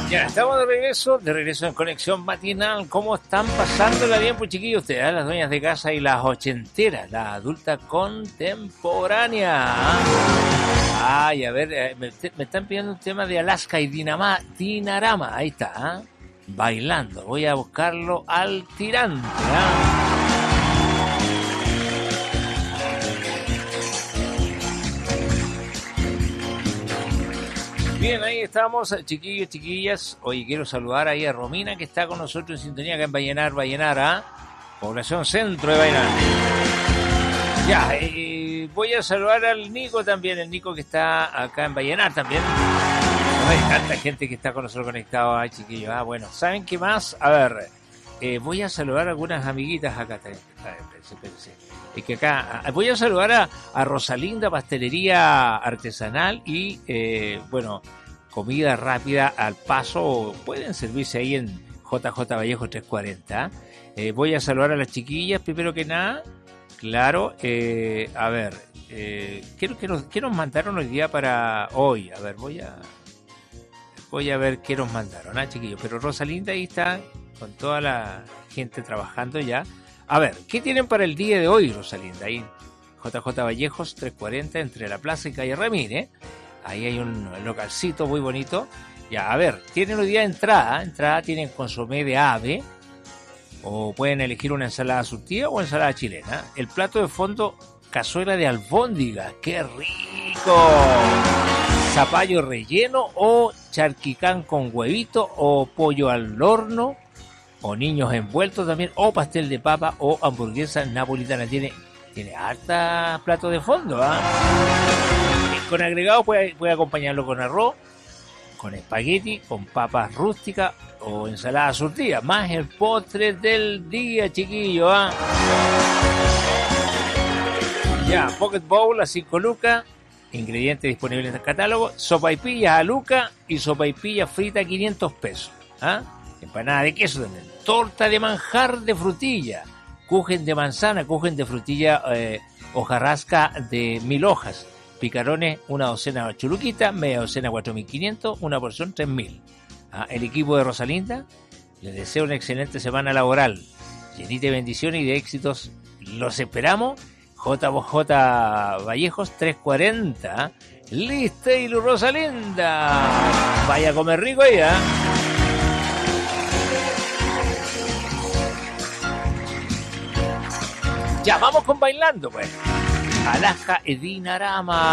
Ya, estamos de regreso en Conexión Matinal. ¿Cómo están pasándola bien, pues chiquillos? Ustedes, las dueñas de casa y las ochenteras, la adulta contemporánea. Ay, a ver, me están pidiendo un tema de Alaska y Dinarama. Ahí está, ¿eh? Bailando. Voy a buscarlo al tirante, ¿eh? Bien, ahí estamos, chiquillos, chiquillas. Oye, quiero saludar ahí a Romina, que está con nosotros en sintonía acá en Vallenar, ¿ah? Población centro de Vallenar. Ya, voy a saludar al Nico también, el Nico que está acá en Vallenar también. Hay tanta gente que está con nosotros conectado, chiquillos. Bueno, ¿saben qué más? A ver, voy a saludar a algunas amiguitas acá también. Espérense. Es que acá voy a saludar a Rosalinda, pastelería artesanal y, comida rápida al paso. Pueden servirse ahí en JJ Vallejo 340. Voy a saludar a las chiquillas, primero que nada. Claro, a ver, ¿qué nos mandaron hoy día para hoy? A ver, voy a ver qué nos mandaron, chiquillos. Pero Rosalinda ahí está con toda la gente trabajando ya. A ver, ¿qué tienen para el día de hoy, Rosalinda? Ahí, JJ Vallejos, 340, entre la plaza y calle Ramírez. Ahí hay un localcito muy bonito. Ya, a ver, tienen hoy día entrada tienen consomé de ave, o pueden elegir una ensalada surtida o ensalada chilena. El plato de fondo, cazuela de albóndiga, ¡qué rico! Zapallo relleno o charquicán con huevito o pollo al horno, o niños envueltos también, o pastel de papa o hamburguesa napolitana. Tiene harta plato de fondo, Con agregado puede acompañarlo con arroz, con espagueti, con papas rústicas o ensalada surtida, más el postre del día, chiquillo, Ya, Pocket Bowl a 5 lucas, ingredientes disponibles en el catálogo, sopaipillas a lucas y sopaipillas fritas a 500 pesos, Empanada de queso también, torta de manjar de frutilla, kuchen de manzana, kuchen de frutilla, hojarasca de 1000 hojas, picarones, una docena chuluquita, media docena 4500, una porción 3000. El equipo de Rosalinda les deseo una excelente semana laboral, llenita de bendiciones y de éxitos. Los esperamos. JJ Vallejos 340. Lista y Rosalinda. Vaya a comer rico ahí, Ya, vamos con bailando, pues. Alaska y Dinarama.